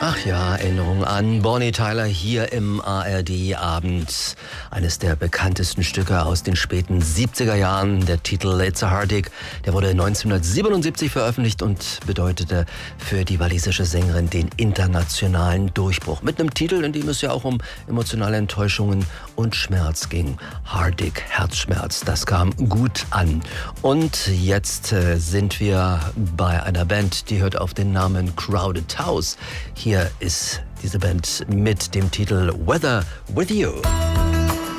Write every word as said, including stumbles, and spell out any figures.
Ach ja, Erinnerung an Bonnie Tyler hier im A R D-Abend. Eines der bekanntesten Stücke aus den späten siebziger Jahren. Der Titel It's a Heartache, der wurde neunzehnhundertsiebenundsiebzig veröffentlicht und bedeutete für die walisische Sängerin den internationalen Durchbruch. Mit einem Titel, in dem es ja auch um emotionale Enttäuschungen und Schmerz ging. Heartache, Herzschmerz, das kam gut an. Und jetzt äh, sind wir bei einer Band, die hört auf den Namen Crowded House. Hier ist diese Band mit dem Titel Weather with You.